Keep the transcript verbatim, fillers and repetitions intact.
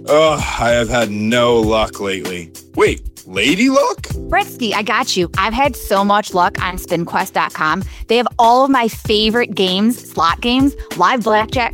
Ugh, I have had no luck lately. Wait, lady luck? Britsky, I got you. I've had so much luck on spin quest dot com. They have all of my favorite games, slot games, live blackjack,